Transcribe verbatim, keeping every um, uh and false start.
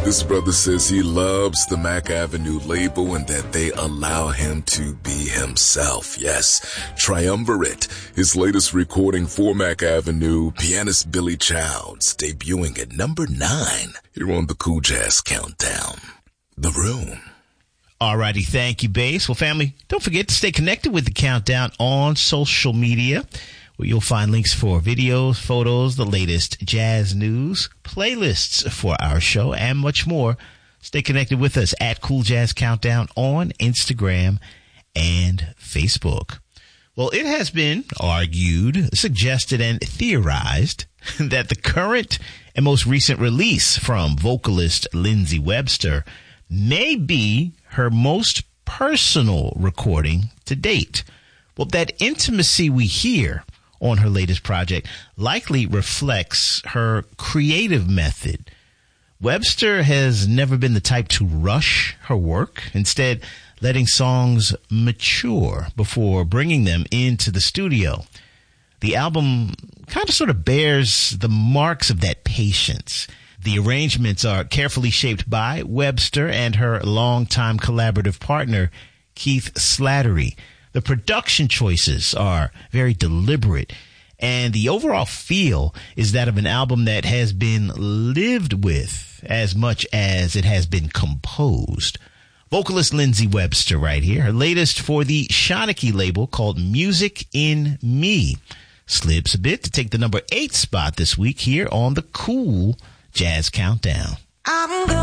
This brother says he loves the Mac Avenue label and that they allow him to be himself. Yes, Triumvirate, his latest recording for Mac Avenue, pianist Billy Childs, debuting at number nine here on the Cool Jazz Countdown. The Room. Alrighty, thank you, Bass. Well, family, don't forget to stay connected with the Countdown on social media, where you'll find links for videos, photos, the latest jazz news, playlists for our show, and much more. Stay connected with us at Cool Jazz Countdown on Instagram and Facebook. Well, it has been argued, suggested, and theorized that the current and most recent release from vocalist Lindsey Webster may be her most personal recording to date. Well, that intimacy we hear on her latest project likely reflects her creative method. Webster has never been the type to rush her work, instead letting songs mature before bringing them into the studio. The album kind of sort of bears the marks of that patience. The arrangements are carefully shaped by Webster and her longtime collaborative partner, Keith Slattery. The production choices are very deliberate, and the overall feel is that of an album that has been lived with as much as it has been composed. Vocalist Lindsey Webster right here, her latest for the Shanachie label called Music in Me, slips a bit to take the number eight spot this week here on the Cool Jazz Countdown. I'm